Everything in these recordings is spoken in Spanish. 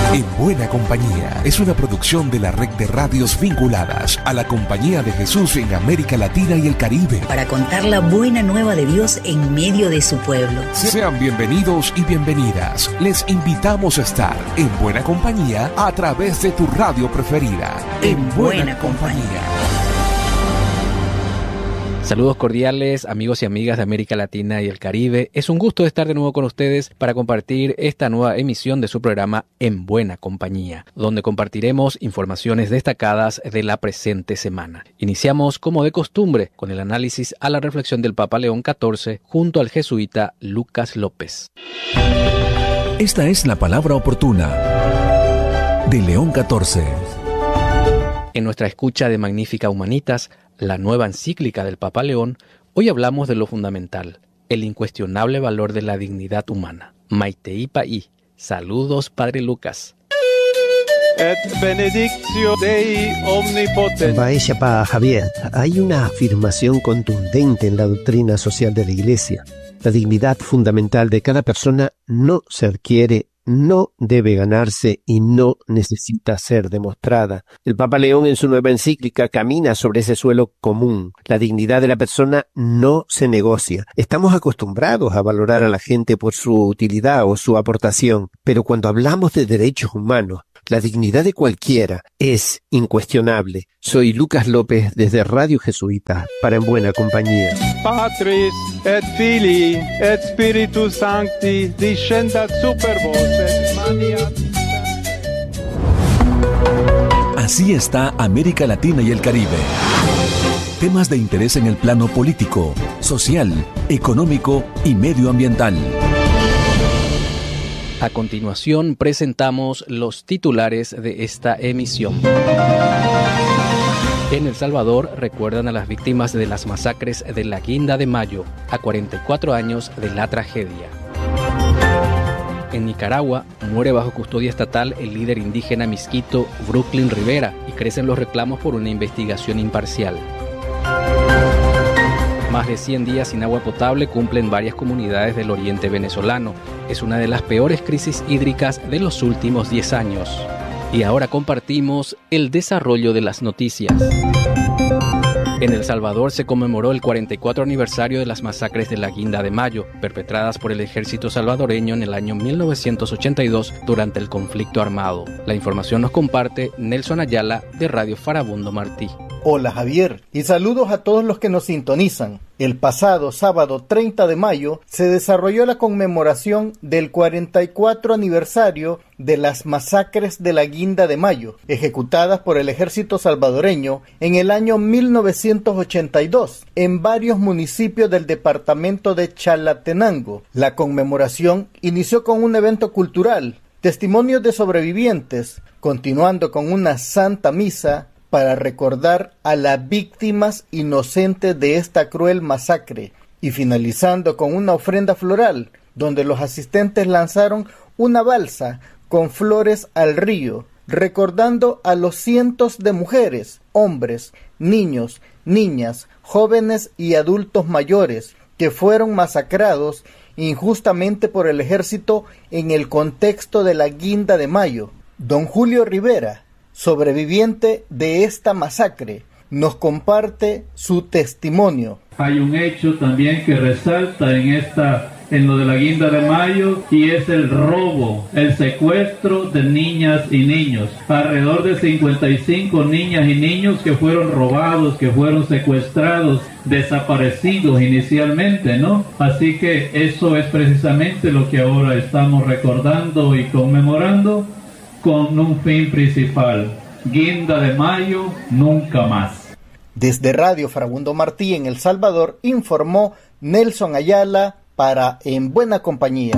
En Buena Compañía es una producción de la red de radios vinculadas a la Compañía de Jesús en América Latina y el Caribe. Para contar la buena nueva de Dios en medio de su pueblo. Sean bienvenidos y bienvenidas. Les invitamos a estar en Buena Compañía a través de tu radio preferida. En Buena Compañía. Saludos cordiales, amigos y amigas de América Latina y el Caribe. Es un gusto estar de nuevo con ustedes para compartir esta nueva emisión de su programa En Buena Compañía, donde compartiremos informaciones destacadas de la presente semana. Iniciamos, como de costumbre, con el análisis a la reflexión del Papa León XIV junto al jesuita Lucas López. Esta es la palabra oportuna de León XIV. En nuestra escucha de Magnificat Humanitas, la nueva encíclica del Papa León, hoy hablamos de lo fundamental, el incuestionable valor de la dignidad humana. Maitei Pai. Saludos, Padre Lucas. Et benedictio Dei omnipotens. Vaya pa Javier, hay una afirmación contundente en la doctrina social de la Iglesia. La dignidad fundamental de cada persona no se adquiere, no debe ganarse y no necesita ser demostrada. El Papa León en su nueva encíclica camina sobre ese suelo común. La dignidad de la persona no se negocia. Estamos acostumbrados a valorar a la gente por su utilidad o su aportación, pero cuando hablamos de derechos humanos, la dignidad de cualquiera es incuestionable. Soy Lucas López desde Radio Jesuita para En Buena Compañía. Patris et Filii et Spiritus Sancti descendat super vos et maniat. Así está América Latina y el Caribe. Temas de interés en el plano político, social, económico y medioambiental. A continuación presentamos los titulares de esta emisión. En El Salvador recuerdan a las víctimas de las masacres de la Guinda de Mayo, a 44 años de la tragedia. En Nicaragua muere bajo custodia estatal el líder indígena Miskito Brooklyn Rivera y crecen los reclamos por una investigación imparcial. Más de 100 días sin agua potable cumplen varias comunidades del oriente venezolano. Es una de las peores crisis hídricas de los últimos 10 años. Y ahora compartimos el desarrollo de las noticias. En El Salvador se conmemoró el 44 aniversario de las masacres de la Guinda de Mayo, perpetradas por el ejército salvadoreño en el año 1982 durante el conflicto armado. La información nos comparte Nelson Ayala de Radio Farabundo Martí. Hola Javier, y saludos a todos los que nos sintonizan. El pasado sábado 30 de mayo se desarrolló la conmemoración del 44 aniversario de las masacres de la Guinda de Mayo, ejecutadas por el ejército salvadoreño en el año 1982 en varios municipios del departamento de Chalatenango. La conmemoración inició con un evento cultural, testimonios de sobrevivientes, continuando con una santa misa para recordar a las víctimas inocentes de esta cruel masacre, y finalizando con una ofrenda floral, donde los asistentes lanzaron una balsa con flores al río, recordando a los cientos de mujeres, hombres, niños, niñas, jóvenes y adultos mayores que fueron masacrados injustamente por el ejército en el contexto de la Guinda de Mayo. Don Julio Rivera, sobreviviente de esta masacre, nos comparte su testimonio. Hay un hecho también que resalta en lo de la Guinda de Mayo, y es el robo, el secuestro de niñas y niños. Alrededor de 55 niñas y niños que fueron robados, que fueron secuestrados, desaparecidos inicialmente, ¿no? Así que eso es precisamente lo que ahora estamos recordando y conmemorando, con un fin principal: Guinda de Mayo, nunca más. Desde Radio Farabundo Martí en El Salvador, informó Nelson Ayala para En Buena Compañía.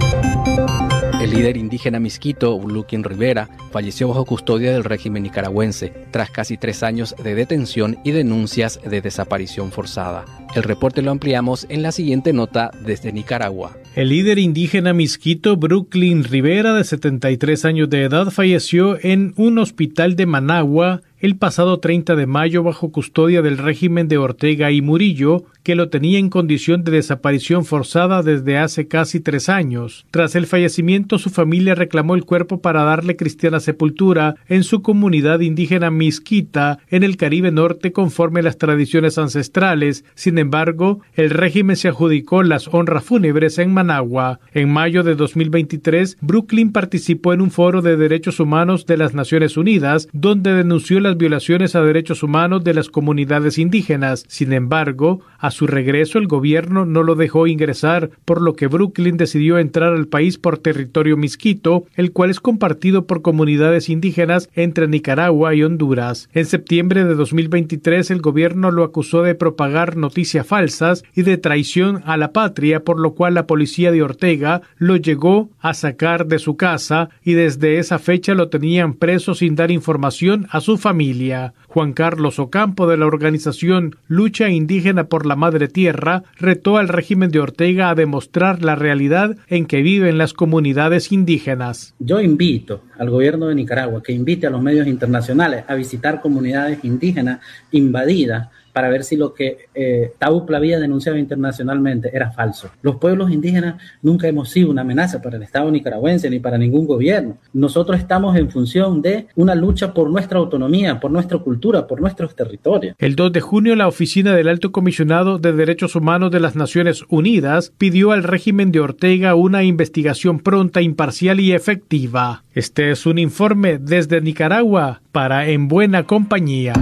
El líder indígena Miskito Brooklyn Rivera falleció bajo custodia del régimen nicaragüense tras casi 3 años de detención y denuncias de desaparición forzada. El reporte lo ampliamos en la siguiente nota desde Nicaragua. El líder indígena Miskito Brooklyn Rivera, de 73 años de edad, falleció en un hospital de Managua, el pasado 30 de mayo bajo custodia del régimen de Ortega y Murillo, que lo tenía en condición de desaparición forzada desde hace casi 3 años. Tras el fallecimiento, su familia reclamó el cuerpo para darle cristiana sepultura en su comunidad indígena Mixquita, en el Caribe Norte, conforme a las tradiciones ancestrales. Sin embargo, el régimen se adjudicó las honras fúnebres en Managua. En mayo de 2023, Brooklyn participó en un foro de derechos humanos de las Naciones Unidas, donde denunció las violaciones a derechos humanos de las comunidades indígenas. Sin embargo, a su regreso, el gobierno no lo dejó ingresar, por lo que Brooklyn decidió entrar al país por territorio misquito, el cual es compartido por comunidades indígenas entre Nicaragua y Honduras. En septiembre de 2023, el gobierno lo acusó de propagar noticias falsas y de traición a la patria, por lo cual la policía de Ortega lo llegó a sacar de su casa y desde esa fecha lo tenían preso sin dar información a su familia. Juan Carlos Ocampo, de la organización Lucha Indígena por la Madre Tierra, retó al régimen de Ortega a demostrar la realidad en que viven las comunidades indígenas. Yo invito al gobierno de Nicaragua que invite a los medios internacionales a visitar comunidades indígenas invadidas para ver si lo que Taupla había denunciado internacionalmente era falso. Los pueblos indígenas nunca hemos sido una amenaza para el Estado nicaragüense ni para ningún gobierno. Nosotros estamos en función de una lucha por nuestra autonomía, por nuestra cultura, por nuestros territorios. El 2 de junio, la Oficina del Alto Comisionado de Derechos Humanos de las Naciones Unidas pidió al régimen de Ortega una investigación pronta, imparcial y efectiva. Este es un informe desde Nicaragua para En Buena Compañía.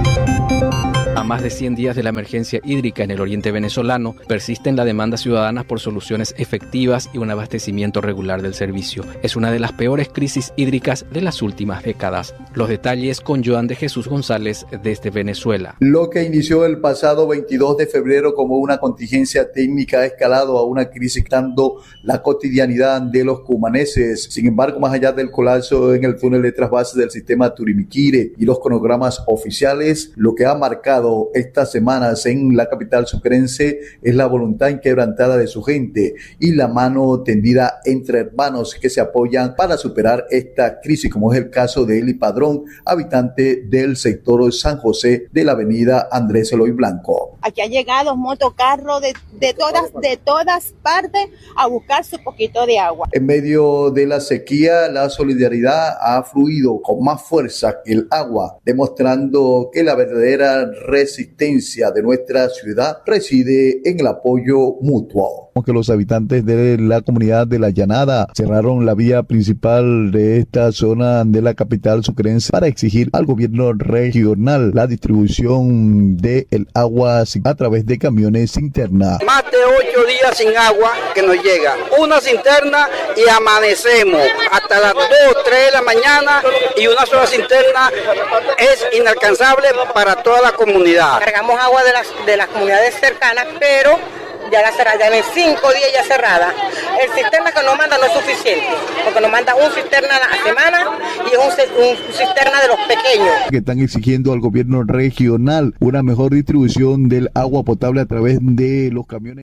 A más de 100 días de la emergencia hídrica en el oriente venezolano, persisten la demanda ciudadana por soluciones efectivas y un abastecimiento regular del servicio. Es una de las peores crisis hídricas de las últimas décadas. Los detalles con Joan de Jesús González desde Venezuela. Lo que inició el pasado 22 de febrero como una contingencia técnica ha escalado a una crisis dando la cotidianidad de los cumaneses. Sin embargo, más allá del colapso en el túnel de trasvase del sistema Turimiquire y los cronogramas oficiales, lo que ha marcado estas semanas en la capital sucrense es la voluntad inquebrantada de su gente y la mano tendida entre hermanos que se apoyan para superar esta crisis, como es el caso de Eli Padrón, habitante del sector San José de la avenida Andrés Eloy Blanco. Aquí han llegado motocarros de todas partes a buscar su poquito de agua. En medio de la sequía, la solidaridad ha fluido con más fuerza que el agua, demostrando que la verdadera resistencia de nuestra ciudad reside en el apoyo mutuo. Que los habitantes de la comunidad de La Llanada cerraron la vía principal de esta zona de la capital sucrense para exigir al gobierno regional la distribución del agua a través de camiones cisterna. Más de 8 días sin agua que nos llega, una cisterna y amanecemos hasta las 2, 3 de la mañana y una sola cisterna es inalcanzable para toda la comunidad. Cargamos agua de las comunidades cercanas, pero ya la cerrada, ya en 5 días ya cerrada. El cisterna que nos manda no es suficiente, porque nos manda un cisterna a la semana y es un cisterna de los pequeños. Que están exigiendo al gobierno regional una mejor distribución del agua potable a través de los camiones.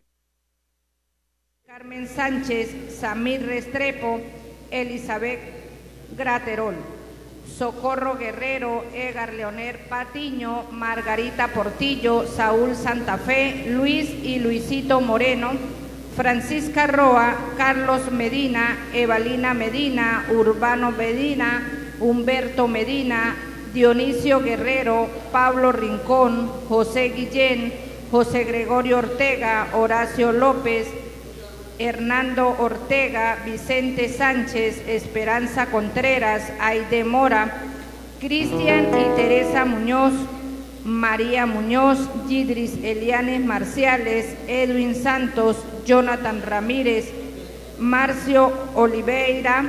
Carmen Sánchez, Samir Restrepo, Elizabeth Graterol, Socorro Guerrero, Edgar Leoner Patiño, Margarita Portillo, Saúl Santa Fe, Luis y Luisito Moreno, Francisca Roa, Carlos Medina, Evalina Medina, Urbano Medina, Humberto Medina, Dionisio Guerrero, Pablo Rincón, José Guillén, José Gregorio Ortega, Horacio López, Hernando Ortega, Vicente Sánchez, Esperanza Contreras, Aide Mora, Cristian y Teresa Muñoz, María Muñoz, Yidris Elianes Marciales, Edwin Santos, Jonathan Ramírez, Marcio Oliveira,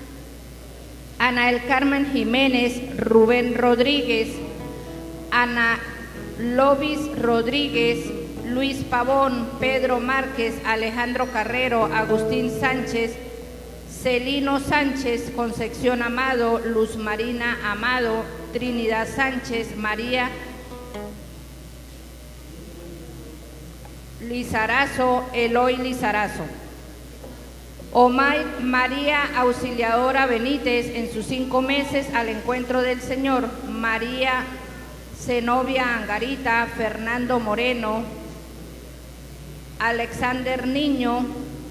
Ana El Carmen Jiménez, Rubén Rodríguez, Ana Lovis Rodríguez, Luis Pavón, Pedro Márquez, Alejandro Carrero, Agustín Sánchez, Celino Sánchez, Concepción Amado, Luz Marina Amado, Trinidad Sánchez, María Lizarazo, Eloy Lizarazo. Omay María Auxiliadora Benítez, en sus 5 meses al encuentro del Señor. María Zenobia Angarita, Fernando Moreno, Alexander Niño,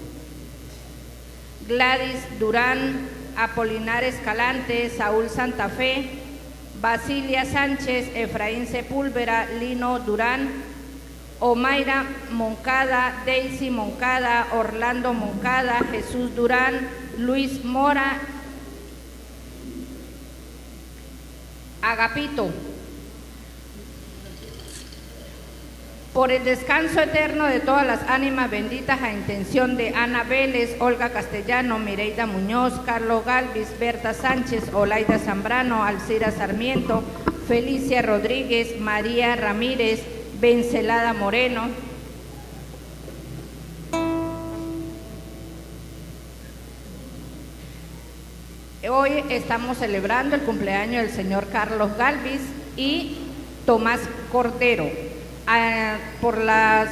Gladys Durán, Apolinar Escalante, Saúl Santa Fe, Basilia Sánchez, Efraín Sepúlveda, Lino Durán, Omaira Moncada, Daisy Moncada, Orlando Moncada, Jesús Durán, Luis Mora, Agapito. Por el descanso eterno de todas las ánimas benditas, a intención de Ana Vélez, Olga Castellano, Mireida Muñoz, Carlos Galvis, Berta Sánchez, Olaida Zambrano, Alcira Sarmiento, Felicia Rodríguez, María Ramírez, Vencelada Moreno. Hoy estamos celebrando el cumpleaños del señor Carlos Galvis y Tomás Cordero. Por la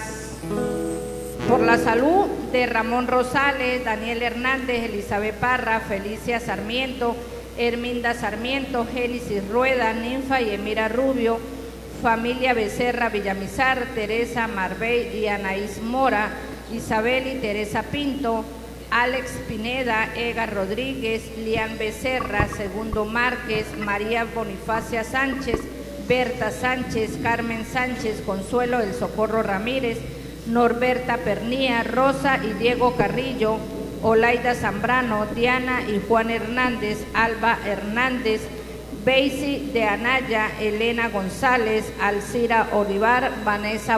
salud de Ramón Rosales, Daniel Hernández, Elizabeth Parra, Felicia Sarmiento, Herminda Sarmiento, Génesis Rueda, Ninfa y Emira Rubio, familia Becerra Villamizar, Teresa Marbey y Anaís Mora, Isabel y Teresa Pinto, Alex Pineda, Ega Rodríguez, Lian Becerra, Segundo Márquez, María Bonifacia Sánchez, Berta Sánchez, Carmen Sánchez, Consuelo del Socorro Ramírez, Norberta Pernía, Rosa y Diego Carrillo, Olaida Zambrano, Diana y Juan Hernández, Alba Hernández, Beisy de Anaya, Elena González, Alcira Olivar, Vanessa